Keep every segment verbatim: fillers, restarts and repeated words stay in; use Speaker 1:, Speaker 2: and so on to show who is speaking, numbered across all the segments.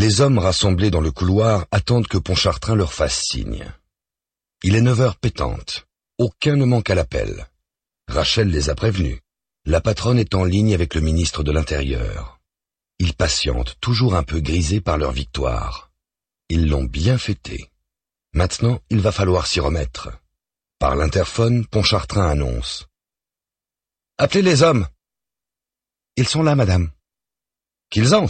Speaker 1: Les hommes rassemblés dans le couloir attendent que Pontchartrain leur fasse signe. Il est neuf heures pétantes. Aucun ne manque à l'appel. Rachel les a prévenus. La patronne est en ligne avec le ministre de l'Intérieur. Ils patientent, toujours un peu grisés par leur victoire. Ils l'ont bien fêtée. Maintenant, il va falloir s'y remettre. Par l'interphone, Pontchartrain annonce. « Appelez les hommes !»« Ils sont là, madame. »« Qu'ils entrent !»«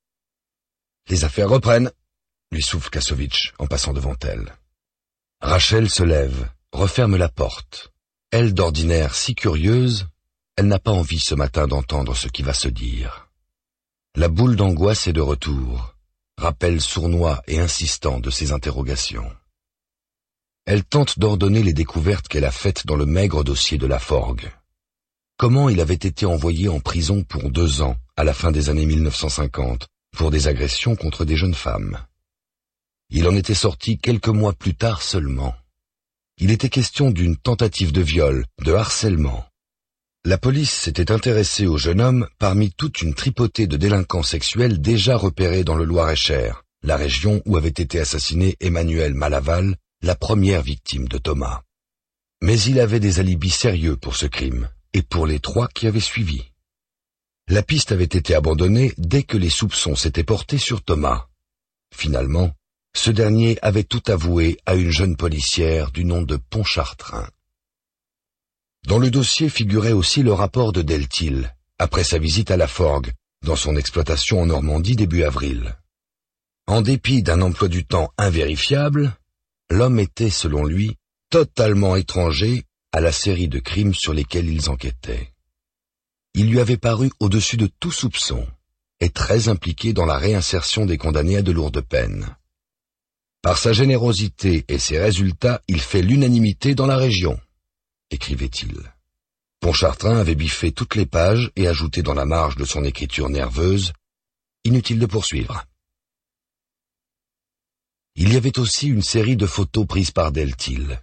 Speaker 1: Les affaires reprennent !» lui souffle Kassovitch en passant devant elle. Rachel se lève, referme la porte. Elle, d'ordinaire si curieuse, elle n'a pas envie ce matin d'entendre ce qui va se dire. La boule d'angoisse est de retour, rappel sournois et insistant de ses interrogations. Elle tente d'ordonner les découvertes qu'elle a faites dans le maigre dossier de la Forgue. Comment il avait été envoyé en prison pour deux ans, à la fin des années mille neuf cent cinquante, pour des agressions contre des jeunes femmes. Il en était sorti quelques mois plus tard seulement. Il était question d'une tentative de viol, de harcèlement. La police s'était intéressée au jeune homme parmi toute une tripotée de délinquants sexuels déjà repérés dans le Loir-et-Cher, la région où avait été assassiné Emmanuel Malaval, la première victime de Thomas. Mais il avait des alibis sérieux pour ce crime, et pour les trois qui avaient suivi. La piste avait été abandonnée dès que les soupçons s'étaient portés sur Thomas. Finalement, ce dernier avait tout avoué à une jeune policière du nom de Pontchartrain. Dans le dossier figurait aussi le rapport de Deltil, après sa visite à la Forgue, dans son exploitation en Normandie début avril. En dépit d'un emploi du temps invérifiable, l'homme était, selon lui, totalement étranger à la série de crimes sur lesquels ils enquêtaient. Il lui avait paru au-dessus de tout soupçon, et très impliqué dans la réinsertion des condamnés à de lourdes peines. Par sa générosité et ses résultats, il fait l'unanimité dans la région, écrivait-il. Pontchartrain avait biffé toutes les pages et ajouté dans la marge de son écriture nerveuse « Inutile de poursuivre ». Il y avait aussi une série de photos prises par Deltil,